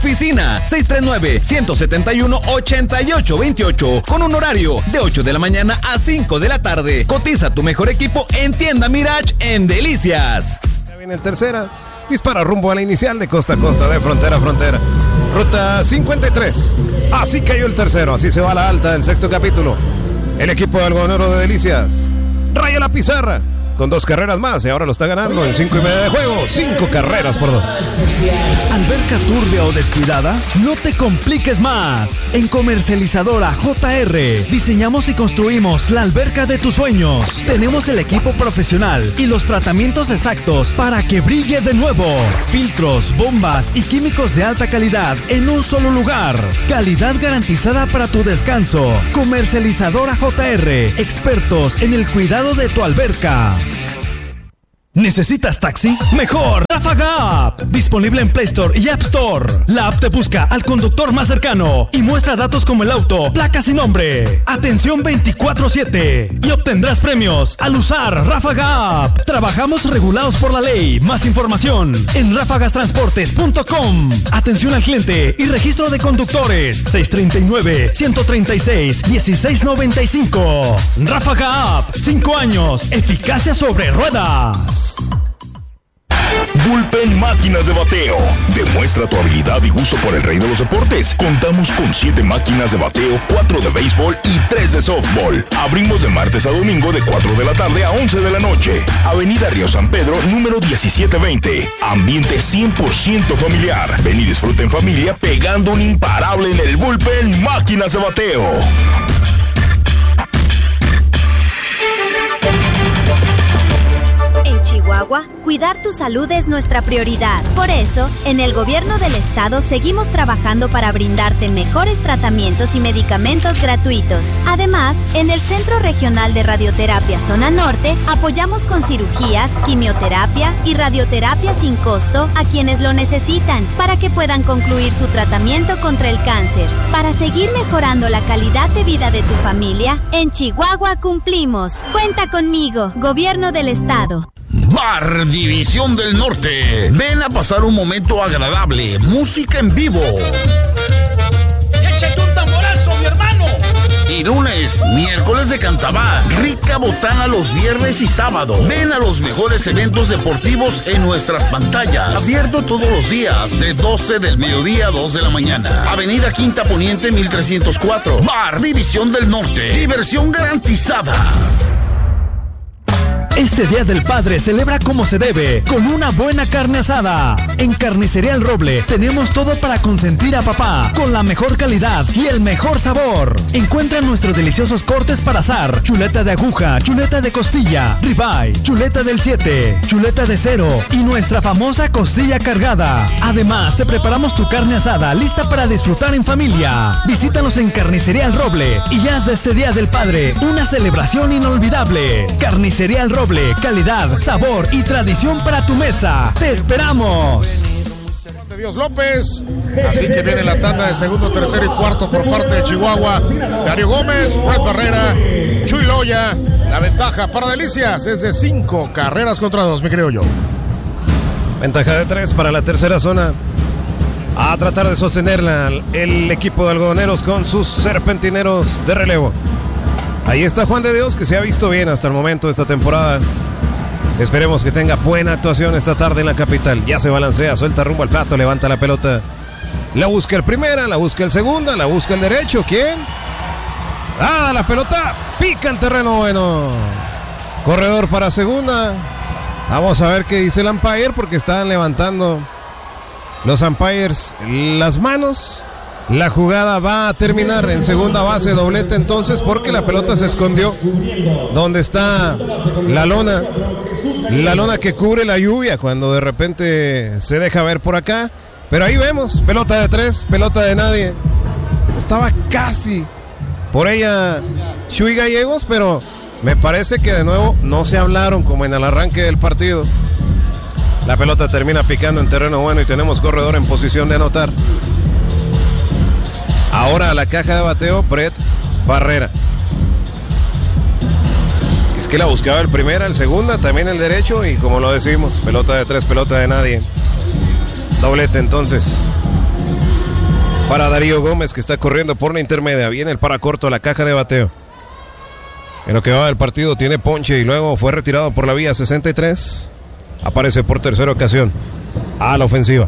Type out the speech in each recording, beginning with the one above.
oficina 639-171-8828 con un horario de 8 de la mañana a 5 de la tarde. Cotiza tu mejor equipo en Tienda Mirage en Delicias. Ya viene el tercera. Dispara rumbo a la inicial de costa a costa, de frontera a frontera. Ruta 53. Así cayó el tercero. Así se va a la alta del sexto capítulo. El equipo de Algodonero de Delicias raya la pizarra con 2 carreras más y ahora lo está ganando en 5 y media de juego. 5 carreras por 2. ¿Alberca turbia o descuidada? No te compliques más. En Comercializadora JR diseñamos y construimos la alberca de tus sueños. Tenemos el equipo profesional y los tratamientos exactos para que brille de nuevo. Filtros, bombas y químicos de alta calidad en un solo lugar. Calidad garantizada para tu descanso. Comercializadora JR, expertos en el cuidado de tu alberca. ¿Necesitas taxi? ¡Mejor! Ráfaga App. Disponible en Play Store y App Store. La app te busca al conductor más cercano y muestra datos como el auto, placas y nombre. Atención 24/7 y obtendrás premios al usar Ráfaga App. Trabajamos regulados por la ley. Más información en ráfagastransportes.com. Atención al cliente y registro de conductores 639-136-1695. Ráfaga App. 5 años. Eficacia sobre ruedas. Bullpen Máquinas de Bateo. Demuestra tu habilidad y gusto por el rey de los deportes. Contamos con 7 máquinas de bateo, 4 de béisbol y 3 de softball. Abrimos de martes a domingo de 4 de la tarde a 11 de la noche. Avenida Río San Pedro, número 1720. Ambiente 100% familiar. Ven y disfruta en familia pegando un imparable en el Bullpen Máquinas de Bateo. En Chihuahua, cuidar tu salud es nuestra prioridad. Por eso, en el gobierno del estado seguimos trabajando para brindarte mejores tratamientos y medicamentos gratuitos. Además, en el Centro Regional de Radioterapia Zona Norte, apoyamos con cirugías, quimioterapia y radioterapia sin costo a quienes lo necesitan para que puedan concluir su tratamiento contra el cáncer. Para seguir mejorando la calidad de vida de tu familia, en Chihuahua cumplimos. Cuenta conmigo, Gobierno del Estado. Bar División del Norte. Ven a pasar un momento agradable. Música en vivo. ¡Échate un tamborazo, mi hermano! Y lunes, miércoles de Cantabá. Rica botana los viernes y sábado. Ven a los mejores eventos deportivos en nuestras pantallas. Abierto todos los días, de 12 del mediodía a 2 de la mañana. Avenida Quinta Poniente 1304. Bar División del Norte. Diversión garantizada. Este Día del Padre celebra como se debe, con una buena carne asada. En Carnicería El Roble tenemos todo para consentir a papá, con la mejor calidad y el mejor sabor. Encuentra nuestros deliciosos cortes para asar: chuleta de aguja, chuleta de costilla, ribeye, chuleta del 7, chuleta de 0 y nuestra famosa costilla cargada. Además, te preparamos tu carne asada lista para disfrutar en familia. Visítanos en Carnicería El Roble y haz de este Día del Padre una celebración inolvidable. Carnicería El Roble. Calidad, sabor y tradición para tu mesa. ¡Te esperamos! De Dios López. Así que viene la tanda de segundo, tercero y cuarto por parte de Chihuahua. Darío Gómez, Brett Barrera, Chuy Loya. La ventaja para Delicias es de 5 carreras contra 2, mi creo yo. Ventaja de 3 para la tercera zona. A tratar de sostenerla el equipo de algodoneros con sus serpentineros de relevo. Ahí está Juan de Dios, que se ha visto bien hasta el momento de esta temporada. Esperemos que tenga buena actuación esta tarde en la capital. Ya se balancea, suelta rumbo al plato, levanta la pelota. La busca el primera, la busca el segunda, la busca el derecho. ¿Quién? ¡Ah, la pelota! Pica en terreno bueno. Corredor para segunda. Vamos a ver qué dice el umpire, porque están levantando los umpires las manos. La jugada va a terminar en segunda base, doblete entonces, porque la pelota se escondió donde está la lona que cubre la lluvia cuando de repente se deja ver por acá. Pero ahí vemos, pelota de 3, pelota de nadie. Estaba casi por ella Chuy Gallegos, pero me parece que de nuevo no se hablaron como en el arranque del partido. La pelota termina picando en terreno bueno y tenemos corredor en posición de anotar. Ahora a la caja de bateo, Brett Barrera. Es que la buscaba el primera, el segunda, también el derecho y como lo decimos, pelota de 3, pelota de nadie. Doblete entonces. para Darío Gómez, que está corriendo por la intermedia. Viene el paracorto a la caja de bateo. En lo que va del partido tiene ponche y luego fue retirado por la vía 63. Aparece por tercera ocasión a la ofensiva.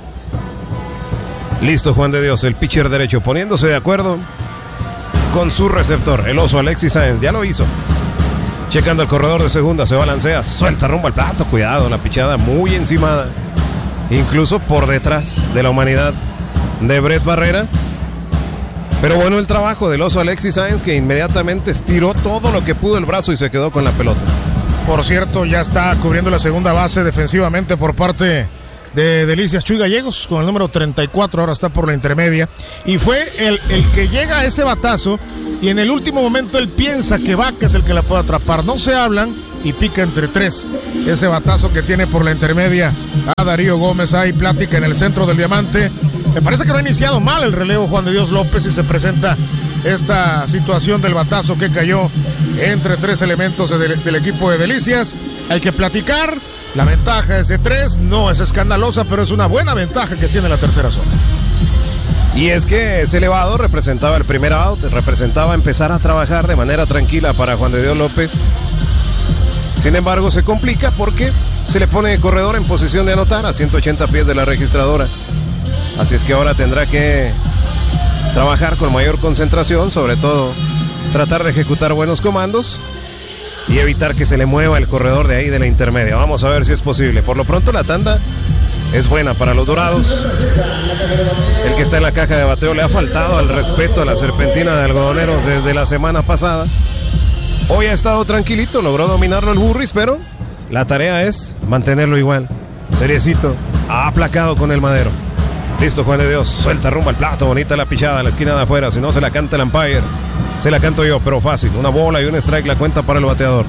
Listo Juan de Dios, el pitcher derecho, poniéndose de acuerdo con su receptor, el oso Alexis Sáenz. Ya lo hizo. Checando el corredor de segunda, se balancea, suelta rumbo al plato. Cuidado, la pichada muy encimada, incluso por detrás de la humanidad de Brett Barrera. Pero bueno, el trabajo del oso Alexis Sáenz, que inmediatamente estiró todo lo que pudo el brazo y se quedó con la pelota. Por cierto, ya está cubriendo la segunda base defensivamente por parte de Delicias Chuy Gallegos con el número 34, ahora está por la intermedia. Y fue el que llega a ese batazo y en el último momento él piensa que Vaca es el que la puede atrapar. No se hablan y pica entre tres. Ese batazo que tiene por la intermedia a Darío Gómez. Hay plática en el centro del diamante. Me parece que no ha iniciado mal el relevo Juan de Dios López y se presenta esta situación del batazo que cayó entre tres elementos del equipo de Delicias. Hay que platicar. La ventaja es de 3, no es escandalosa, pero es una buena ventaja que tiene la tercera zona. Y es que ese elevado representaba el primer out, representaba empezar a trabajar de manera tranquila para Juan de Dios López. Sin embargo, se complica porque se le pone el corredor en posición de anotar a 180 pies de la registradora. Así es que ahora tendrá que trabajar con mayor concentración, sobre todo tratar de ejecutar buenos comandos y evitar que se le mueva el corredor de ahí de la intermedia. Vamos a ver si es posible. Por lo pronto la tanda es buena para los Dorados. El que está en la caja de bateo le ha faltado al respeto a la serpentina de Algodoneros desde la semana pasada. Hoy ha estado tranquilito, logró dominarlo el Burris, pero la tarea es mantenerlo igual. Seriecito, ha aplacado con el Madero. Listo Juan de Dios, suelta rumbo al plato, bonita la pichada a la esquina de afuera, si no se la canta el umpire. Se la canto yo, pero fácil. Una bola y un strike la cuenta para el bateador.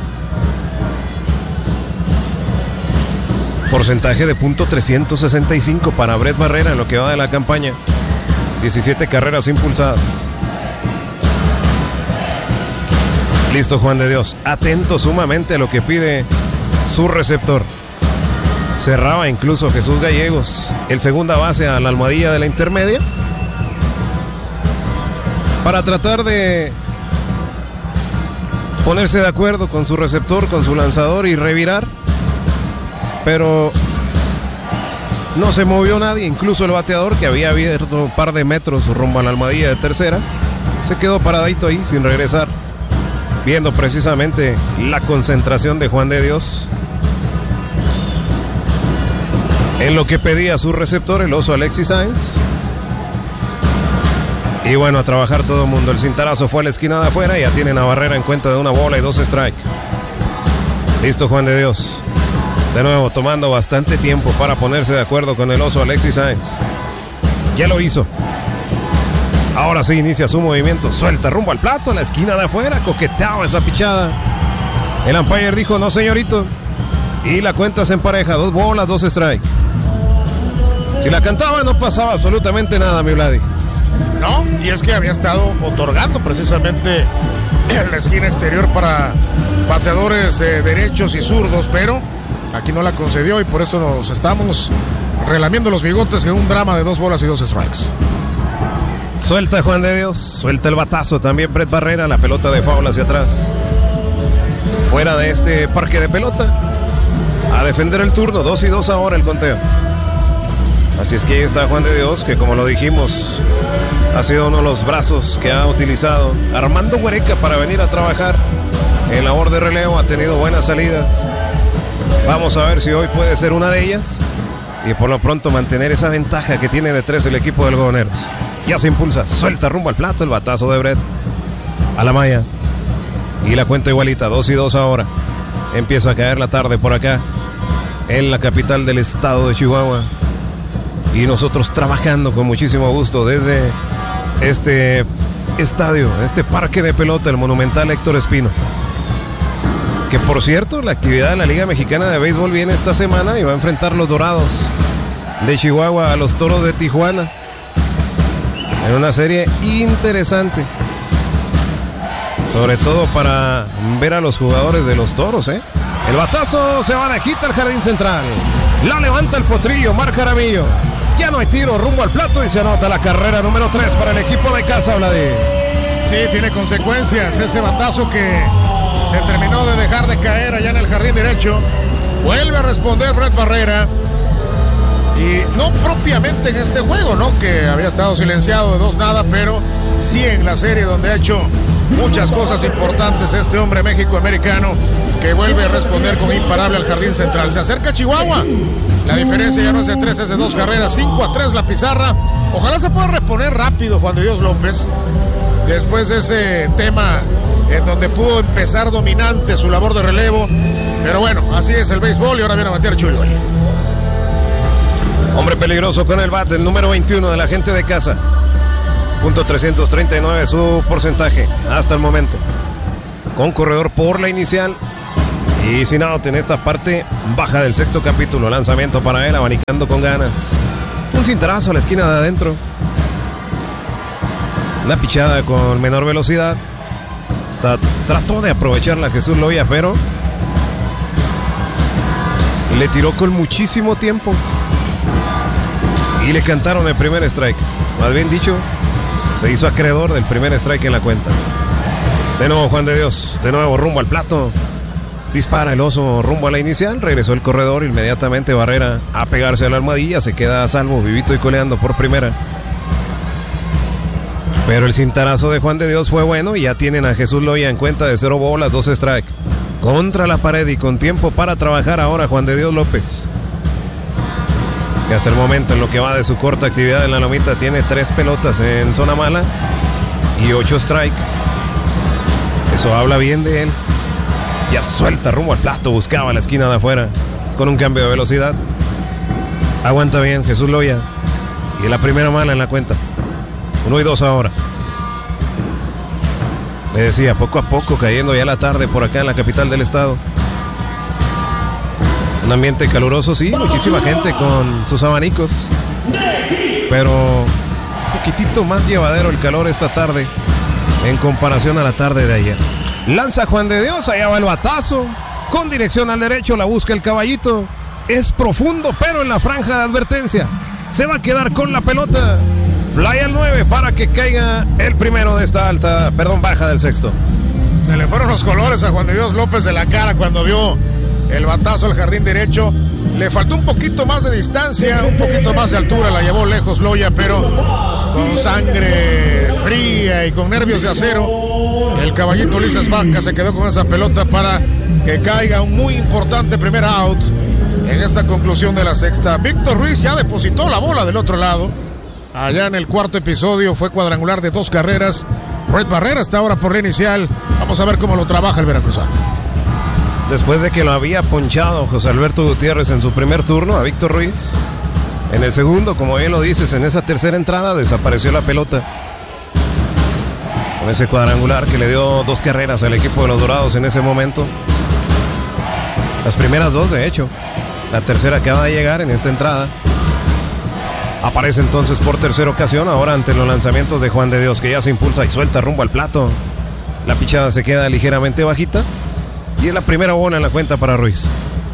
Porcentaje de .365 para Brett Barrera en lo que va de la campaña. 17 carreras impulsadas. Listo Juan de Dios. Atento sumamente a lo que pide su receptor. Cerraba incluso Jesús Gallegos el segunda base a la almohadilla de la intermedia para tratar de ponerse de acuerdo con su receptor, con su lanzador y revirar, pero no se movió nadie. Incluso el bateador, que había abierto un par de metros rumbo a la almohadilla de tercera, se quedó paradito ahí sin regresar, viendo precisamente la concentración de Juan de Dios en lo que pedía su receptor, el oso Alexis Sáenz. Y bueno, a trabajar todo el mundo. El cintarazo fue a la esquina de afuera y ya tienen a Barrera en cuenta de una bola y 2 strike. Listo Juan de Dios. De nuevo tomando bastante tiempo para ponerse de acuerdo con el oso Alexis Sáenz. Ya lo hizo. Ahora sí inicia su movimiento. Suelta rumbo al plato, a la esquina de afuera. Coqueteaba esa pichada. El umpire dijo no señorito. Y la cuenta se empareja. 2 bolas, 2 strike. Si la cantaba no pasaba absolutamente nada, mi Vladi. No, y es que había estado otorgando precisamente en la esquina exterior para bateadores derechos y zurdos, pero aquí no la concedió y por eso nos estamos relamiendo los bigotes en un drama de 2 bolas y 2 strikes. Suelta Juan de Dios, suelta el batazo también Brett Barrera, la pelota de foul hacia atrás. Fuera de este parque de pelota, a defender el turno, 2 y 2 ahora el conteo. Así es que ahí está Juan de Dios, que como lo dijimos, ha sido uno de los brazos que ha utilizado Armando Huereca para venir a trabajar en labor de relevo. Ha tenido buenas salidas. Vamos a ver si hoy puede ser una de ellas y por lo pronto mantener esa ventaja que tiene de 3 el equipo de Algodoneros. Ya se impulsa, suelta rumbo al plato, el batazo de Brett a la malla y la cuenta igualita, 2 y 2 ahora. Empieza a caer la tarde por acá en la capital del estado de Chihuahua. Y nosotros trabajando con muchísimo gusto desde este estadio, este parque de pelota, el Monumental Héctor Espino. Que por cierto, la actividad de la Liga Mexicana de Béisbol viene esta semana y va a enfrentar los Dorados de Chihuahua a los Toros de Tijuana. En una serie interesante. Sobre todo para ver a los jugadores de los Toros, ¿eh? El batazo se va de hit al jardín central. La levanta el potrillo, Marc Jaramillo. Ya no hay tiro, rumbo al plato y se anota la carrera número 3 para el equipo de casa, Vladir. Sí, tiene consecuencias ese batazo que se terminó de dejar de caer allá en el jardín derecho. Vuelve a responder Brett Barrera. Y no propiamente en este juego, ¿no? Que había estado silenciado de 2-0, pero sí en la serie donde ha hecho muchas cosas importantes este hombre México-americano que vuelve a responder con imparable al jardín central. Se acerca Chihuahua. La diferencia ya no es de 3, es de 2 carreras. 5-3 la pizarra. Ojalá se pueda reponer rápido Juan de Dios López después de ese tema en donde pudo empezar dominante su labor de relevo. Pero bueno, así es el béisbol y ahora viene a batear Chuy Loya. Hombre peligroso con el bate, el número 21 de la gente de casa. .339 su porcentaje hasta el momento. Con corredor por la inicial. Y sin out en esta parte baja del sexto capítulo. Lanzamiento para él, abanicando con ganas. Un cintarazo a la esquina de adentro. Una pichada con menor velocidad. Trató de aprovecharla Jesús Loya, pero le tiró con muchísimo tiempo. Y le cantaron el primer strike. Más bien dicho, se hizo acreedor del primer strike en la cuenta. De nuevo Juan de Dios, de nuevo rumbo al plato. Dispara el oso rumbo a la inicial. Regresó el corredor, inmediatamente Barrera a pegarse a la almohadilla. Se queda a salvo, vivito y coleando por primera. Pero el cintarazo de Juan de Dios fue bueno y ya tienen a Jesús Loya en cuenta de 0 bolas, 2 strike. Contra la pared y con tiempo para trabajar ahora Juan de Dios López. Que hasta el momento, en lo que va de su corta actividad en la lomita, tiene 3 pelotas en zona mala y 8 strike. Eso habla bien de él. Ya suelta rumbo al plato, buscaba la esquina de afuera con un cambio de velocidad. Aguanta bien Jesús Loya. Y la primera mala en la cuenta. 1-2 ahora. Me decía, poco a poco cayendo ya la tarde por acá en la capital del estado. Un ambiente caluroso, sí, muchísima gente con sus abanicos. Pero un poquitito más llevadero el calor esta tarde en comparación a la tarde de ayer. Lanza Juan de Dios, allá va el batazo. Con dirección al derecho, la busca el caballito. Es profundo, pero en la franja de advertencia. Se va a quedar con la pelota. Fly al 9 para que caiga el primero de esta baja del sexto. Se le fueron los colores a Juan de Dios López de la cara cuando vio el batazo al jardín derecho. Le faltó un poquito más de distancia, un poquito más de altura, la llevó lejos Loya, pero con sangre fría y con nervios de acero, el caballito Ulises Vaca se quedó con esa pelota para que caiga un muy importante primer out en esta conclusión de la sexta. Víctor Ruiz ya depositó la bola del otro lado. Allá en el cuarto episodio fue cuadrangular de 2 carreras. Brett Barrera está ahora por la inicial. Vamos a ver cómo lo trabaja el veracruzano. Después de que lo había ponchado José Alberto Gutiérrez en su primer turno a Víctor Ruiz, en el segundo, como bien lo dices, en esa tercera entrada desapareció la pelota. Con ese cuadrangular que le dio 2 carreras al equipo de los Dorados en ese momento. Las primeras 2, de hecho. La tercera acaba de llegar en esta entrada. Aparece entonces por tercera ocasión, ahora ante los lanzamientos de Juan de Dios, que ya se impulsa y suelta rumbo al plato. La pichada se queda ligeramente bajita. Y es la primera bola en la cuenta para Ruiz.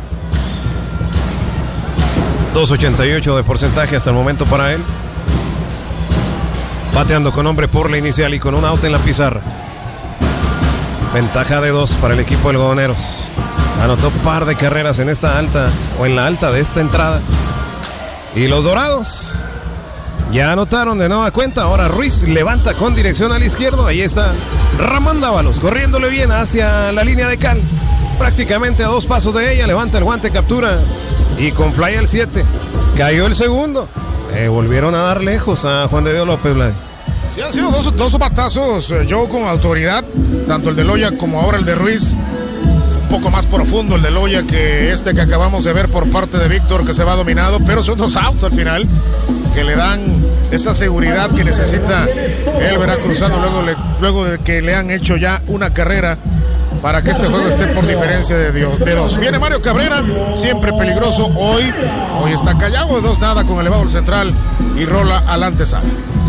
2.88 de porcentaje hasta el momento para él. Bateando con hombre por la inicial y con un out en la pizarra. Ventaja de 2 para el equipo de Algodoneros. Anotó par de carreras en esta alta, o en la alta de esta entrada. Y los Dorados ya anotaron de nueva cuenta. Ahora Ruiz levanta con dirección al izquierdo. Ahí está Ramón Dávalos corriéndole bien hacia la línea de cal. Prácticamente a 2 pasos de ella. Levanta el guante, captura. Y con fly al 7. Cayó el segundo. Volvieron a dar lejos a Juan de Dios López, Vlad. Sí, han sido dos batazos, yo con autoridad. Tanto el de Loya como ahora el de Ruiz. Un poco más profundo el de Loya que este que acabamos de ver por parte de Víctor, que se va dominado, pero son 2 outs al final que le dan esa seguridad que necesita el veracruzano luego de que le han hecho ya una carrera para que este juego esté por diferencia de 2. Viene Mario Cabrera, siempre peligroso. Hoy está callado de 2-0 con elevado el central y rola al antesala.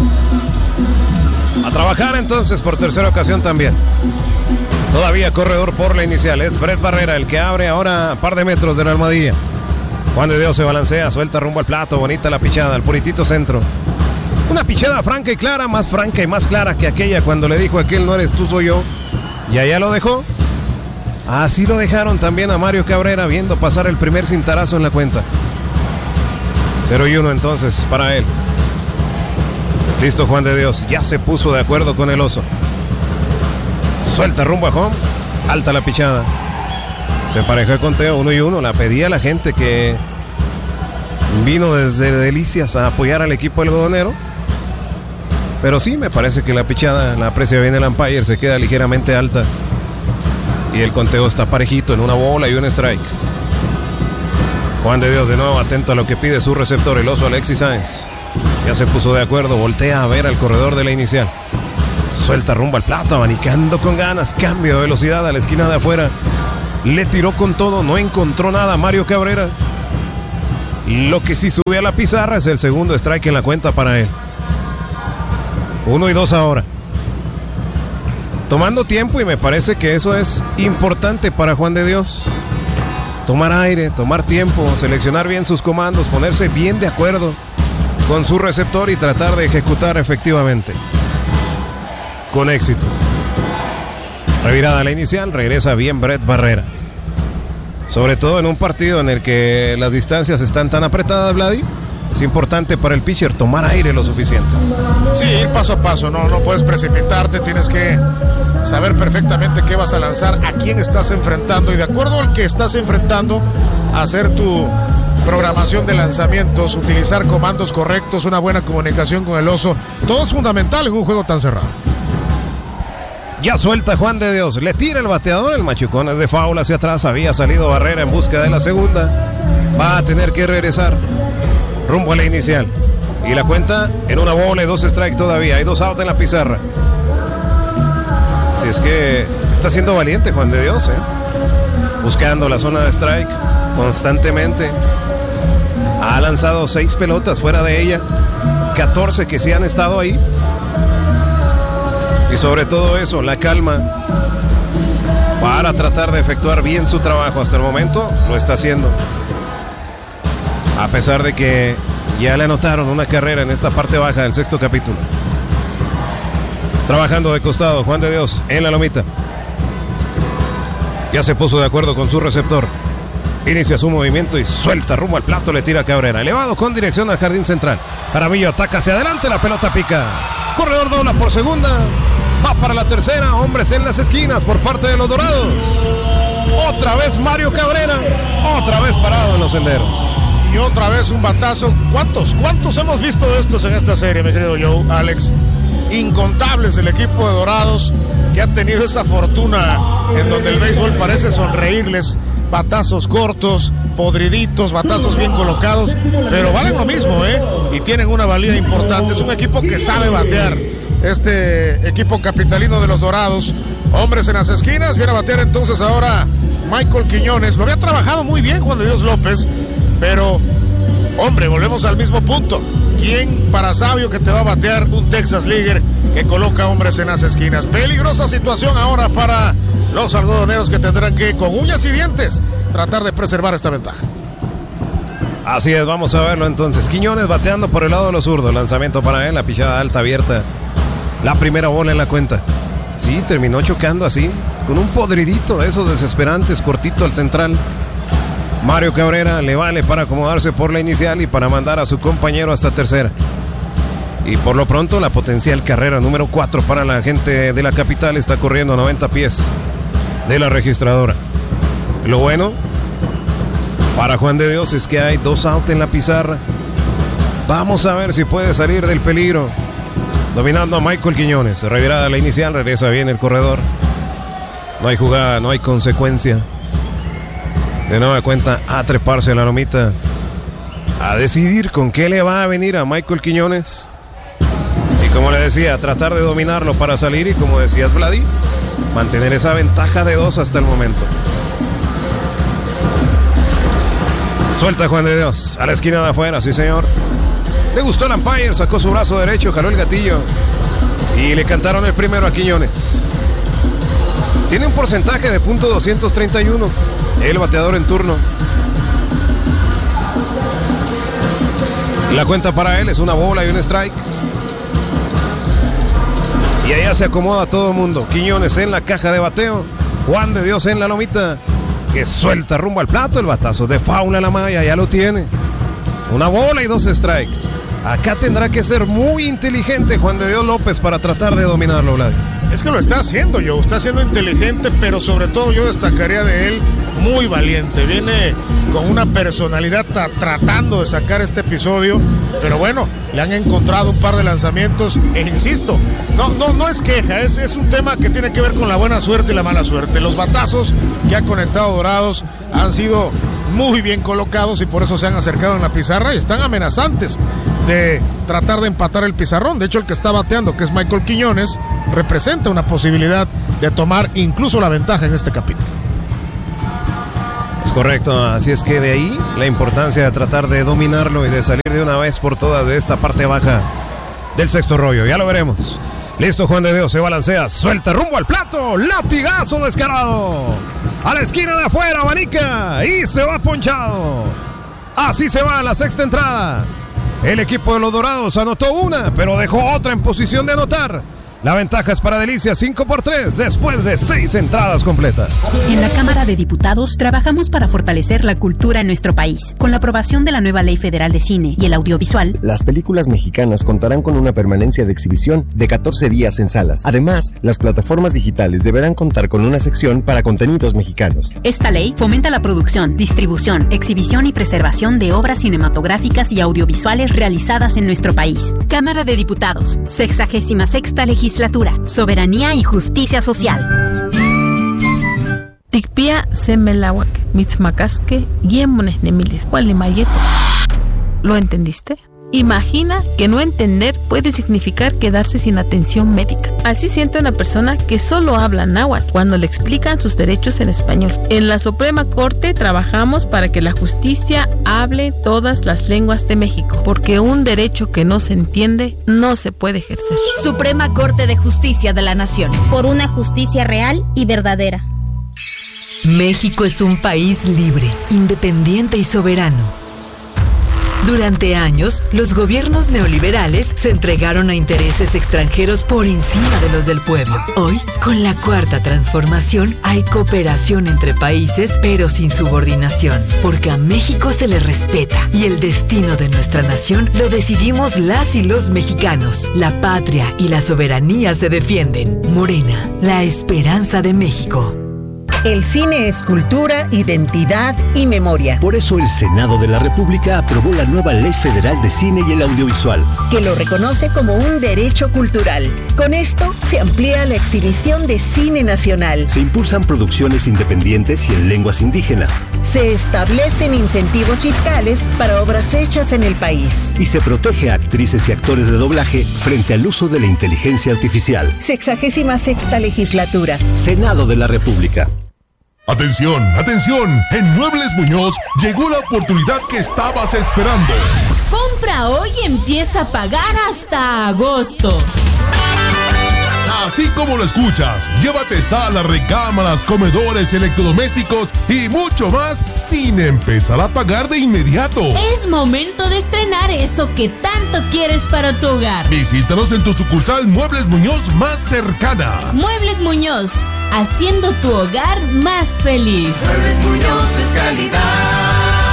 A trabajar entonces por tercera ocasión también. Todavía corredor por la inicial. Es Brett Barrera el que abre ahora a par de metros de la almohadilla. Juan de Dios se balancea, suelta rumbo al plato, bonita la pichada, al puritito centro. Una pichada franca y clara, más franca y más clara que aquella cuando le dijo a aquel no eres tú, soy yo. Y allá lo dejó. Así lo dejaron también a Mario Cabrera, viendo pasar el primer cintarazo en la cuenta. 0-1 entonces para él. Listo Juan de Dios, ya se puso de acuerdo con el oso. Suelta rumbo a home, alta la pichada. Se emparejó el conteo 1-1, la pedía la gente que vino desde Delicias a apoyar al equipo algodonero. Pero sí, me parece que la pichada la aprecia bien el umpire, se queda ligeramente alta. Y el conteo está parejito en una bola y un strike. Juan de Dios de nuevo atento a lo que pide su receptor, el oso Alexis Sáenz. Ya se puso de acuerdo, voltea a ver al corredor de la inicial. Suelta rumbo al plato, abanicando con ganas, cambio de velocidad a la esquina de afuera. Le tiró con todo, no encontró nada Mario Cabrera. Lo que sí sube a la pizarra es el segundo strike en la cuenta para él. 1-2 ahora. Tomando tiempo, y me parece que eso es importante para Juan de Dios. Tomar aire, tomar tiempo, seleccionar bien sus comandos, ponerse bien de acuerdo con su receptor y tratar de ejecutar efectivamente. Con éxito. Revirada a la inicial, regresa bien Brett Barrera. Sobre todo en un partido en el que las distancias están tan apretadas, Vladi. Es importante para el pitcher tomar aire lo suficiente. Sí, ir paso a paso, no puedes precipitarte, tienes que saber perfectamente qué vas a lanzar, a quién estás enfrentando y de acuerdo al que estás enfrentando, hacer tu programación de lanzamientos, utilizar comandos correctos, una buena comunicación con el oso. Todo es fundamental en un juego tan cerrado. Ya suelta Juan de Dios, le tira el bateador, el machucón es de foul hacia atrás, había salido Barrera en busca de la segunda, va a tener que regresar rumbo a la inicial. Y la cuenta en una bola y 2 strikes todavía. Hay 2 outs en la pizarra. Si es que está siendo valiente Juan de Dios, buscando la zona de strike constantemente. Ha lanzado 6 pelotas fuera de ella, 14 que sí han estado ahí. Y sobre todo eso, la calma para tratar de efectuar bien su trabajo. Hasta el momento lo está haciendo. A pesar de que ya le anotaron una carrera en esta parte baja del 6º capítulo. Trabajando de costado, Juan de Dios en la lomita. Ya se puso de acuerdo con su receptor. Inicia su movimiento y suelta rumbo al plato, le tira a Cabrera. Elevado con dirección al jardín central. Jaramillo ataca hacia adelante, la pelota pica. Corredor dobla por segunda. Va para la tercera, hombres en las esquinas por parte de los Dorados. Otra vez Mario Cabrera. Otra vez parado en los senderos. Y otra vez un batazo. ¿Cuántos hemos visto de estos en esta serie, mi querido Joe, Alex? Incontables del equipo de Dorados que ha tenido esa fortuna en donde el béisbol parece sonreírles. Batazos cortos, podriditos, batazos bien colocados, pero valen lo mismo, y tienen una valía importante. Es un equipo que sabe batear. Este equipo capitalino de los Dorados. Hombres en las esquinas, viene a batear entonces ahora Michael Quiñones. Lo había trabajado muy bien Juan de Dios López, pero, hombre, volvemos al mismo punto. ¿Quién para sabio que te va a batear un Texas Leaguer que coloca hombres en las esquinas? Peligrosa situación ahora para los algodoneros que tendrán que, con uñas y dientes, tratar de preservar esta ventaja. Así es, vamos a verlo entonces. Quiñones bateando por el lado de los zurdos. Lanzamiento para él, la pichada alta abierta. La primera bola en la cuenta. Sí, terminó chocando así, con un podridito de esos desesperantes, cortito al central. Mario Cabrera le vale para acomodarse por la inicial y para mandar a su compañero hasta tercera. Y por lo pronto la potencial carrera número 4 para la gente de la capital está corriendo a 90 pies de la registradora. Lo bueno para Juan de Dios es que hay 2 outs en la pizarra. Vamos a ver si puede salir del peligro. Dominando a Michael Quiñones. Revirada a la inicial, regresa bien el corredor. No hay jugada, no hay consecuencia. De nueva cuenta a treparse a la lomita, a decidir con qué le va a venir a Michael Quiñones. Y como le decía, tratar de dominarlo para salir y, como decías, Vladi, mantener esa ventaja de 2 hasta el momento. Suelta Juan de Dios a la esquina de afuera, sí señor. Le gustó el umpire, sacó su brazo derecho, jaló el gatillo y le cantaron el primero a Quiñones. Tiene un porcentaje de .231 el bateador en turno. La cuenta para él es una bola y un strike. Y allá se acomoda todo el mundo. Quiñones en la caja de bateo. Juan de Dios en la lomita, que suelta rumbo al plato. El batazo de faula a la malla, ya lo tiene. Una bola y 2 strikes. Acá tendrá que ser muy inteligente Juan de Dios López para tratar de dominarlo, Vlad. Es que lo está haciendo, yo. Está siendo inteligente, pero sobre todo yo destacaría de él muy valiente. Viene con una personalidad tratando de sacar este episodio, pero bueno, le han encontrado un par de lanzamientos e insisto, no es queja, es un tema que tiene que ver con la buena suerte y la mala suerte. Los batazos que ha conectado Dorados han sido muy bien colocados y por eso se han acercado en la pizarra y están amenazantes de tratar de empatar el pizarrón. De hecho, el que está bateando, que es Michael Quiñones, representa una posibilidad de tomar incluso la ventaja en este capítulo. Es correcto, así es que de ahí la importancia de tratar de dominarlo y de salir de una vez por todas de esta parte baja del sexto rollo. Ya lo veremos. Listo, Juan de Dios se balancea, suelta rumbo al plato, latigazo descarado. A la esquina de afuera, abanica y se va ponchado. Así se va la sexta entrada. El equipo de los Dorados anotó una, pero dejó otra en posición de anotar. La ventaja es para Delicias, 5-3, después de 6 entradas completas. En la Cámara de Diputados trabajamos para fortalecer la cultura en nuestro país. Con la aprobación de la nueva Ley Federal de Cine y el Audiovisual, las películas mexicanas contarán con una permanencia de exhibición de 14 días en salas. Además, las plataformas digitales deberán contar con una sección para contenidos mexicanos. Esta ley fomenta la producción, distribución, exhibición y preservación de obras cinematográficas y audiovisuales realizadas en nuestro país. Cámara de Diputados, 66ª Legislatura, Soberanía y Justicia Social. Tikpia semelawak, mitzmacasque, yemones nemilis, mayeto. ¿Lo entendiste? Imagina que no entender puede significar quedarse sin atención médica. Así siente una persona que solo habla náhuatl cuando le explican sus derechos en español. En la Suprema Corte trabajamos para que la justicia hable todas las lenguas de México, porque un derecho que no se entiende no se puede ejercer. Suprema Corte de Justicia de la Nación. Por una justicia real y verdadera. México es un país libre, independiente y soberano. Durante años, los gobiernos neoliberales se entregaron a intereses extranjeros por encima de los del pueblo. Hoy, con la Cuarta Transformación, hay cooperación entre países, pero sin subordinación, porque a México se le respeta y el destino de nuestra nación lo decidimos las y los mexicanos. La patria y la soberanía se defienden. Morena, la esperanza de México. El cine es cultura, identidad y memoria. Por eso el Senado de la República aprobó la nueva Ley Federal de Cine y el Audiovisual, que lo reconoce como un derecho cultural. Con esto se amplía la exhibición de cine nacional. Se impulsan producciones independientes y en lenguas indígenas. Se establecen incentivos fiscales para obras hechas en el país. Y se protege a actrices y actores de doblaje frente al uso de la inteligencia artificial. 66ª Legislatura. Senado de la República. Atención, atención, en Muebles Muñoz llegó la oportunidad que estabas esperando. Compra hoy y empieza a pagar hasta agosto. Así como lo escuchas, llévate salas, recámaras, comedores, electrodomésticos y mucho más sin empezar a pagar de inmediato. Es momento de estrenar eso que tanto quieres para tu hogar. Visítanos en tu sucursal Muebles Muñoz más cercana. Muebles Muñoz, haciendo tu hogar más feliz. Muebles Muñoz es calidad.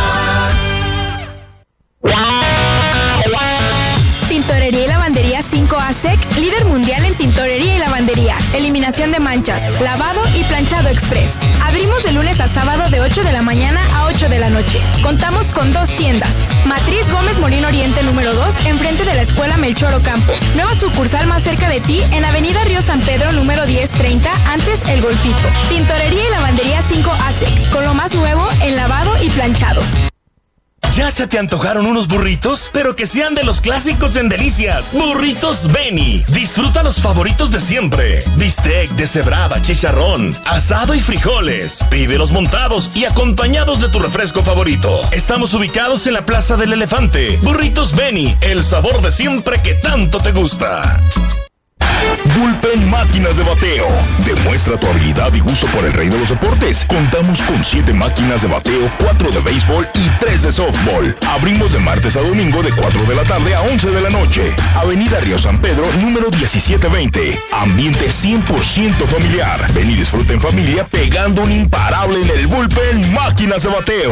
Tintorería y lavandería 5A Sec, líder mundial en tintorería y lavandería, eliminación de manchas, lavado y planchado express. Abrimos de lunes a sábado de 8 de la mañana a 8 de la noche. Contamos con 2 tiendas. Matriz Gómez Morín Oriente número 2, enfrente de la Escuela Melchor Ocampo. Nueva sucursal más cerca de ti en Avenida Río San Pedro número 1030, antes El Golfito. Tintorería y lavandería 5A Sec, con lo más nuevo en lavado y planchado. ¿Ya se te antojaron unos burritos? Pero que sean de los clásicos en Delicias. Burritos Beni. Disfruta los favoritos de siempre. Bistec, deshebrada, chicharrón, asado y frijoles. Pídelos montados y acompañados de tu refresco favorito. Estamos ubicados en la Plaza del Elefante. Burritos Beni, el sabor de siempre que tanto te gusta. Bullpen Máquinas de Bateo. Demuestra tu habilidad y gusto por el rey de los deportes. Contamos con 7 máquinas de bateo, 4 de béisbol y 3 de softball. Abrimos de martes a domingo de 4 de la tarde a 11 de la noche. Avenida Río San Pedro, número 1720. Ambiente 100% familiar. Ven y disfruta en familia pegando un imparable en el Bullpen Máquinas de Bateo.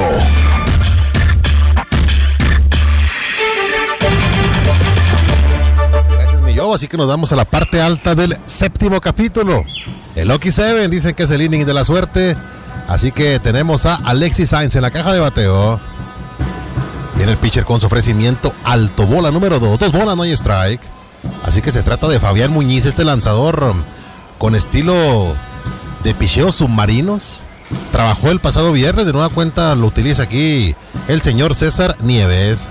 Así que nos vamos a la parte alta del 7º capítulo. El Lucky 7 dicen que es el inning de la suerte. Así que tenemos a Alexis Sainz en la caja de bateo. Viene el pitcher con su ofrecimiento alto. Bola número 2. 2 bolas, no hay strike. Así que se trata de Fabián Muñiz, este lanzador con estilo de picheos submarinos. Trabajó el pasado viernes. De nueva cuenta lo utiliza aquí el señor César Nieves.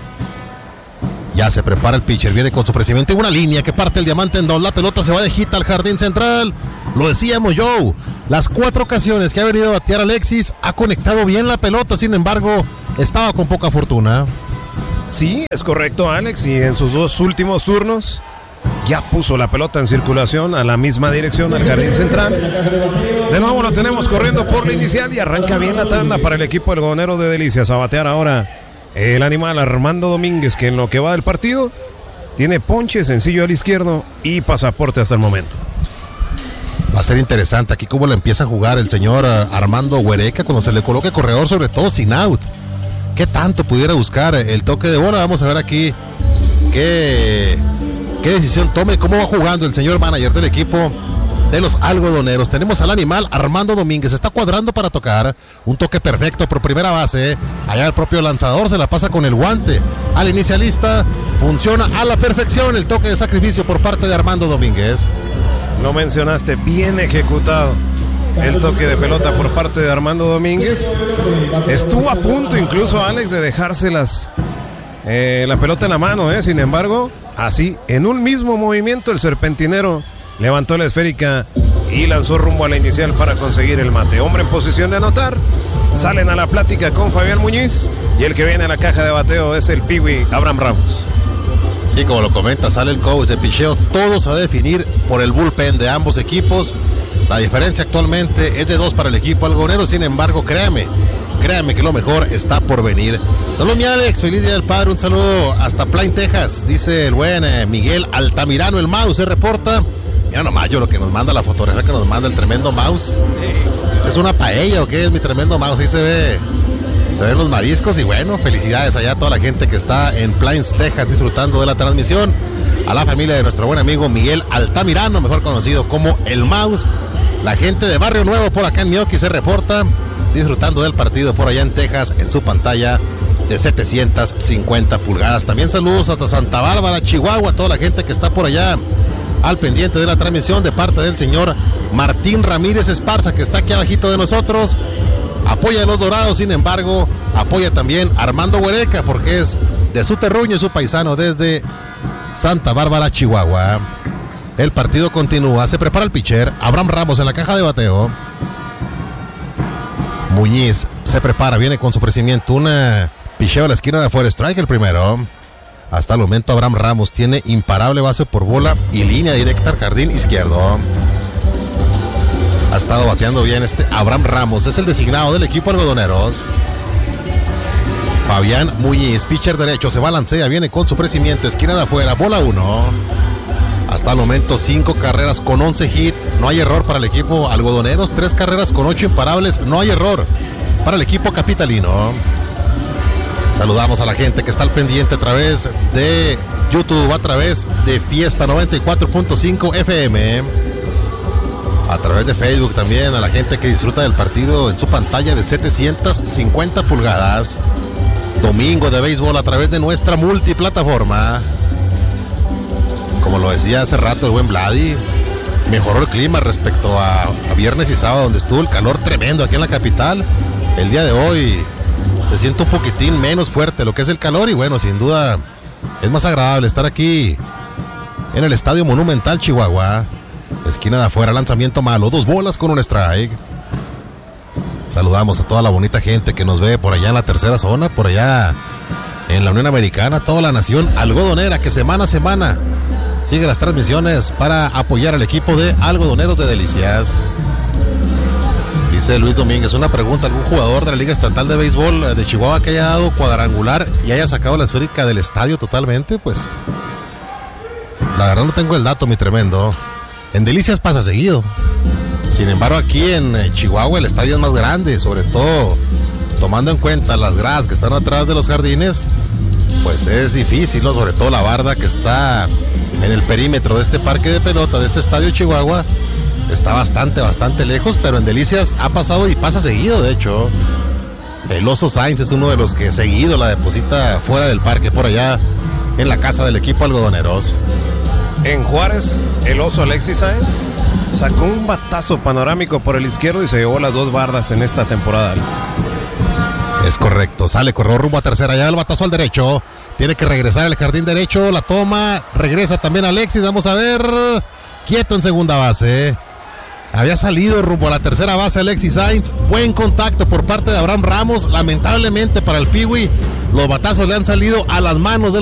Ya se prepara el pitcher, viene con su ofrecimiento y una línea que parte el diamante en 2. La pelota se va de hit al jardín central. Lo decíamos, Joe, las 4 ocasiones que ha venido a batear Alexis ha conectado bien la pelota, sin embargo, estaba con poca fortuna. Sí, es correcto, Alex, y en sus 2 últimos turnos ya puso la pelota en circulación a la misma dirección, al jardín central. De nuevo lo tenemos corriendo por la inicial y arranca bien la tanda para el equipo algodonero de Delicias. A batear ahora el animal Armando Domínguez, que en lo que va del partido tiene ponche, sencillo al izquierdo y pasaporte hasta el momento. Va a ser interesante aquí cómo le empieza a jugar el señor Armando Huereca cuando se le coloque corredor, sobre todo sin out. ¿Qué tanto pudiera buscar el toque de bola? Vamos a ver aquí qué decisión tome, cómo va jugando el señor manager del equipo de los algodoneros. Tenemos al animal Armando Domínguez, está cuadrando para tocar, un toque perfecto por primera base, allá el propio lanzador se la pasa con el guante al inicialista, funciona a la perfección el toque de sacrificio por parte de Armando Domínguez. Lo mencionaste, bien ejecutado el toque de pelota por parte de Armando Domínguez. Estuvo a punto incluso, Alex, de dejárselas la pelota en la mano, sin embargo, así, en un mismo movimiento el serpentinero levantó la esférica y lanzó rumbo a la inicial para conseguir el mate. Hombre en posición de anotar. Salen a la plática con Fabián Muñiz y el que viene a la caja de bateo es el Piwi Abraham Ramos. Sí, como lo comenta, sale el coach de picheo. Todos a definir por el bullpen de ambos equipos. La diferencia actualmente es de 2 para el equipo algodonero. Sin embargo, créame que lo mejor está por venir. Saludos, mi Alex, feliz día del padre. Un saludo hasta Plain, Texas, dice el buen Miguel Altamirano, el Mouse, se reporta. Mira nomás, yo lo que nos manda, la fotografía que nos manda el tremendo Mouse. ¿Es una paella o qué es mi tremendo Mouse? Ahí se ven los mariscos y bueno, felicidades allá a toda la gente que está en Plains, Texas, disfrutando de la transmisión. A la familia de nuestro buen amigo Miguel Altamirano, mejor conocido como el Mouse. La gente de Barrio Nuevo por acá en Mioki se reporta, disfrutando del partido por allá en Texas en su pantalla de 750 pulgadas. También saludos hasta Santa Bárbara, Chihuahua, toda la gente que está por allá al pendiente de la transmisión de parte del señor Martín Ramírez Esparza, que está aquí abajito de nosotros. Apoya a los Dorados, sin embargo, apoya también a Armando Huereca, porque es de su terruño y su paisano desde Santa Bárbara, Chihuahua. El partido continúa, se prepara el pitcher, Abraham Ramos en la caja de bateo. Muñiz se prepara, viene con su ofrecimiento, una picheo a la esquina de afuera, strike el primero. Hasta el momento Abraham Ramos tiene imparable base por bola y línea directa al jardín izquierdo. Ha estado bateando bien Abraham Ramos, es el designado del equipo algodoneros. Fabián Muñiz, pitcher derecho, se balancea, viene con su ofrecimiento, esquina de afuera, bola 1. Hasta el momento 5 carreras con 11 hits, no hay error para el equipo algodoneros, 3 carreras con 8 imparables, no hay error para el equipo capitalino. Saludamos a la gente que está al pendiente a través de YouTube, a través de Fiesta 94.5 FM, a través de Facebook también, a la gente que disfruta del partido en su pantalla de 750 pulgadas. Domingo de béisbol a través de nuestra multiplataforma. Como lo decía hace rato el buen Vladi, mejoró el clima respecto a viernes y sábado, donde estuvo el calor tremendo aquí en la capital. El día de hoy se siente un poquitín menos fuerte lo que es el calor y bueno, sin duda es más agradable estar aquí en el Estadio Monumental Chihuahua. Esquina de afuera, lanzamiento malo, 2 bolas con un strike. Saludamos a toda la bonita gente que nos ve por allá en la tercera zona, por allá en la Unión Americana, toda la nación algodonera que semana a semana Sigue las transmisiones para apoyar al equipo de Algodoneros de Delicias. Dice Luis Domínguez, una pregunta: ¿algún jugador de la Liga Estatal de Béisbol de Chihuahua que haya dado cuadrangular y haya sacado la esférica del estadio totalmente? Pues la verdad no tengo el dato, mi tremendo. En Delicias pasa seguido. Sin embargo, aquí en Chihuahua el estadio es más grande, sobre todo tomando en cuenta las gradas que están atrás de los jardines, pues es difícil, ¿no? Sobre todo la barda que está en el perímetro de este parque de pelota, de este estadio Chihuahua, está bastante lejos, pero en Delicias ha pasado y pasa seguido, de hecho. El Oso Sainz es uno de los que seguido la deposita fuera del parque, por allá en la casa del equipo Algodoneros. En Juárez, el Oso Alexis Sainz sacó un batazo panorámico por el izquierdo y se llevó las 2 bardas en esta temporada, Alex. Es correcto, sale corredor rumbo a tercera, ya el batazo al derecho, tiene que regresar al jardín derecho, la toma, regresa también Alexis, vamos a ver, quieto en segunda base. Había salido rumbo a la tercera base Alexis Sainz. Buen contacto por parte de Abraham Ramos. Lamentablemente para el Piwi, los batazos le han salido a las manos de los